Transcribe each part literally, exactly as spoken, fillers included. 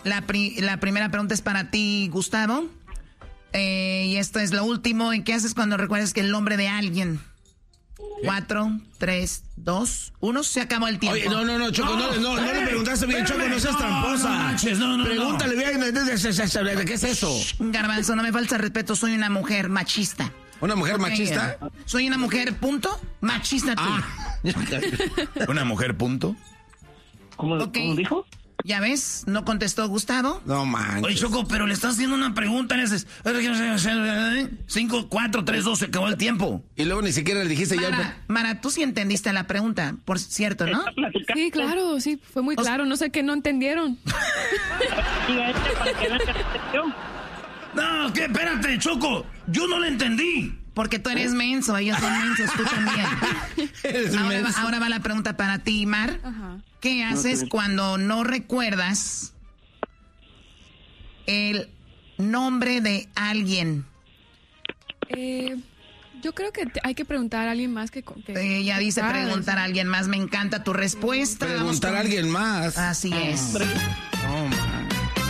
La, pri- la primera pregunta es para ti, Gustavo. Eh, y esto es lo último. ¿En qué haces cuando recuerdas que el nombre de alguien? Cuatro, tres, dos, uno. Se acabó el tiempo. Oye, no, no, no, Choco, no, no, no, no le preguntaste bien, Choco, no seas tramposa. No, manches, no, no, pregúntale bien, ¿de qué es eso? Garbanzo, no me falta respeto, soy una mujer machista. ¿Una mujer okay. machista? Soy una mujer, punto, machista tú. Ah. ¿Una mujer, punto? ¿Cómo, okay. ¿Cómo dijo? ¿Ya ves? ¿No contestó Gustavo? No manches. Oye, Choco, pero le estás haciendo una pregunta en ese... cinco, cuatro, tres, dos, se acabó el tiempo. Y luego ni siquiera le dijiste Mara, ya... Mara, tú sí entendiste la pregunta, por cierto, ¿no? Sí, claro, sí, fue muy claro. No sé qué no entendieron. No, ¿qué? Espérate, Choco. Yo no le entendí. Porque tú eres menso, ellos son mensos, tú también. Ahora va, ahora va la pregunta para ti, Mar. Ajá. ¿Qué haces cuando no recuerdas el nombre de alguien? Eh, yo creo que te, hay que preguntar a alguien más que... que Ella dice preguntar a alguien más. Me encanta tu respuesta. Preguntar con... a alguien más. Así es. No, man.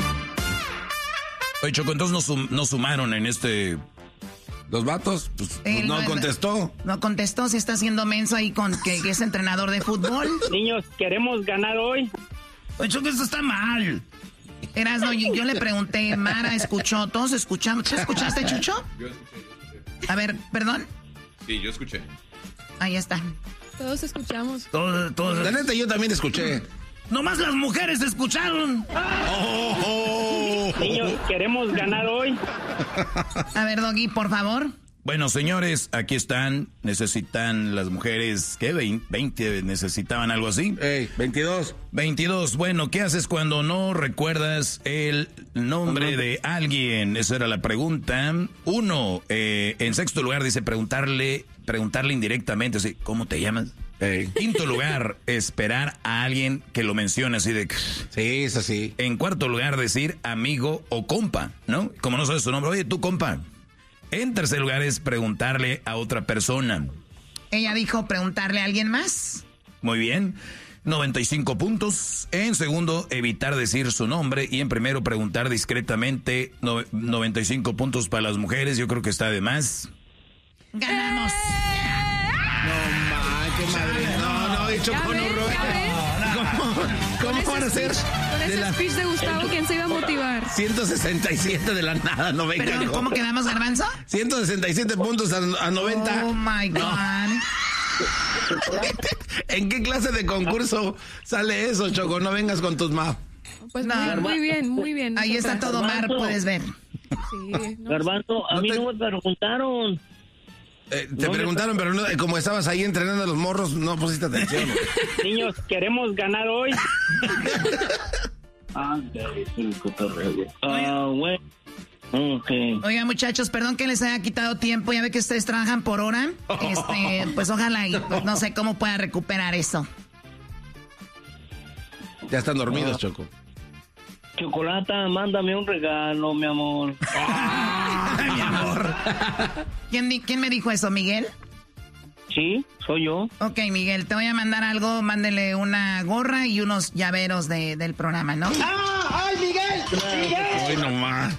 Oye, Choco, entonces nos, sum, nos sumaron en este... Los vatos, pues, pues no, no contestó. No contestó, si está haciendo menso ahí con que, que es entrenador de fútbol. Niños, queremos ganar hoy. Oye, Choco, esto está mal. Erasno, yo, yo le pregunté, Mara escuchó, todos escuchamos. ¿Tú escuchaste, Chucho? Yo escuché, yo escuché. A ver, ¿perdón? Sí, yo escuché. Ahí está. Todos escuchamos. Todos, todos. La neta, yo también escuché. Nomás las mujeres escucharon. Oh, oh, oh. Niños, queremos ganar hoy. A ver, Doggy, por favor. Bueno, señores, aquí están. Necesitan las mujeres, ¿qué? veinte, necesitaban algo así. Hey, veintidós. veintidós. Bueno, ¿qué haces cuando no recuerdas el nombre de alguien? Esa era la pregunta. Uno, eh, en sexto lugar dice preguntarle, preguntarle indirectamente, así, ¿cómo te llamas? Hey. Quinto lugar, esperar a alguien que lo mencione así de... Sí, es así. En cuarto lugar, decir amigo o compa, ¿no? Como no sabes su nombre, oye, tú compa. En tercer lugar es preguntarle a otra persona. Ella dijo preguntarle a alguien más. Muy bien, noventa y cinco puntos. En segundo, evitar decir su nombre. Y en primero, preguntar discretamente, no, noventa y cinco puntos para las mujeres. Yo creo que está de más. ¡Ganamos! No, man, qué madre. No, no, y Choco, no, ¿Cómo, cómo van a ser? Con ese la... speech de Gustavo, ¿quién se iba a motivar? ciento sesenta y siete de la nada, no venga. ¿Pero cómo quedamos, Garbanzo? ciento sesenta y siete puntos a, a noventa. Oh, my God. No. ¿En qué clase de concurso sale eso, Choco? No vengas con tus ma. Pues no, muy, muy bien, muy bien. Ahí está todo, Mar, puedes ver. Sí, no, Garbanzo, a no mí te... no me preguntaron. Eh, te no preguntaron, me... pero no, como estabas ahí entrenando a los morros, no pusiste atención. Niños, queremos ganar hoy. Ah, bueno. Okay. Oiga, muchachos, perdón que les haya quitado tiempo. Ya ve que ustedes trabajan por hora. Este, pues ojalá y pues, no sé cómo pueda recuperar eso. Ya están dormidos, Choco. Chocolata, mándame un regalo, mi amor. Mi amor. ¿Quién, ¿Quién me dijo eso, Miguel? Sí, soy yo. Ok, Miguel, te voy a mandar algo. Mándele una gorra y unos llaveros de, del programa, ¿no? ¡Ah! ¡Ay, Miguel! ¡Miguel! Hoy nomás.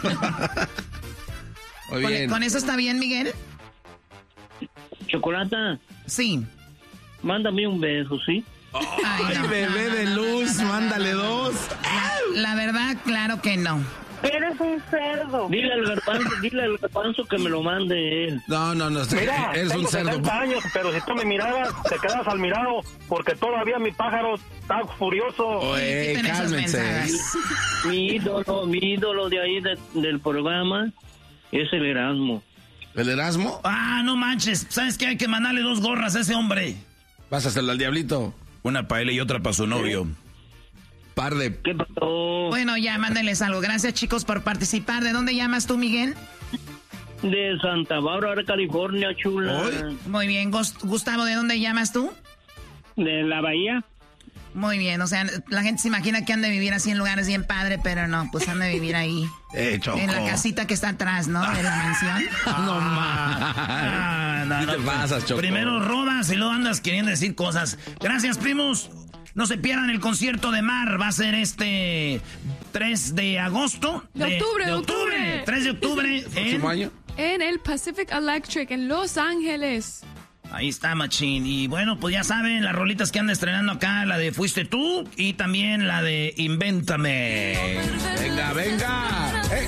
Muy ¿Con, bien. ¿Con eso está bien, Miguel? Chocolata. Sí. Mándame un beso, ¿sí? Ay, Ay no, bebé no, de no, luz, no, no, mándale no, no, dos. La, la verdad, claro que no. Eres un cerdo. Dile al garbanzo, dile al garbanzo que me lo mande él. No, no, no, Mira, eres tengo un cerdo. setenta años, pero si tú me miraras, te quedas al mirado, porque todavía mi pájaro está furioso. Oye, cálmense. Mi ídolo, mi ídolo de ahí de, del programa es el Erasmo. ¿El Erasmo? Ah, no manches, ¿sabes qué? Hay que mandarle dos gorras a ese hombre. Vas a hacerlo al diablito. Una para él y otra para su novio. Par de... ¿Qué pasó? Bueno, ya, mándenles algo. Gracias, chicos, por participar. ¿De dónde llamas tú, Miguel? De Santa Bárbara, California, chula. ¿Hoy? Muy bien. Gustavo, ¿de dónde llamas tú? De la Bahía. Muy bien, o sea, la gente se imagina que han de vivir así en lugares bien padre, pero no, pues han de vivir ahí. Eh, Choco. En la casita que está atrás, ¿no? De la mansión. No más. Ah, no, ¿Qué no, te pasas, Choco? Primero robas y luego andas queriendo decir cosas. Gracias, primos. No se pierdan el concierto de Mar. Va a ser este tres de agosto. De octubre, de octubre. tres de octubre. ¿Próximo año? En el Pacific Electric, en Los Ángeles. Ahí está, machín. Y bueno, pues ya saben, las rolitas que andan estrenando acá, la de Fuiste Tú y también la de Invéntame. Venga, venga. Eh.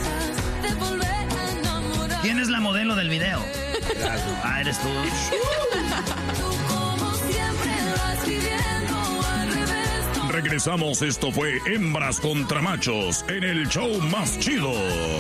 ¿Quién es la modelo del video? Ah, eres tú. Regresamos, esto fue Hembras contra Machos en el show más chido.